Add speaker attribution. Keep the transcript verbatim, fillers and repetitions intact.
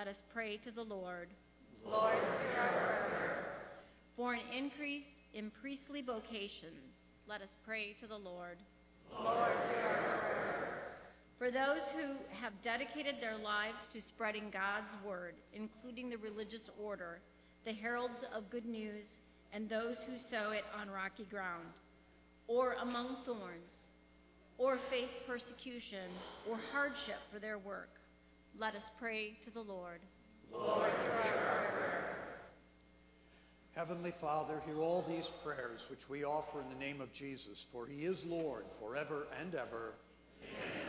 Speaker 1: Let us pray to the Lord.
Speaker 2: Lord, hear our prayer.
Speaker 1: For an increase in priestly vocations, let us pray to the Lord.
Speaker 2: Lord, hear our prayer.
Speaker 1: For those who have dedicated their lives to spreading God's word, including the religious order, the heralds of good news, and those who sow it on rocky ground, or among thorns, or face persecution or hardship for their work, let us pray to the Lord.
Speaker 2: Lord, hear our prayer.
Speaker 3: Heavenly Father, hear all these prayers which we offer in the name of Jesus, for he is Lord forever and ever.